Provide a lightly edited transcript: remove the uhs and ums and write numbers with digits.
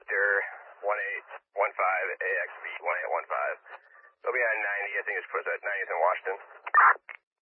Victor 1815 AXV 1815. They'll be on 90. I think it's close at 90th in Washington.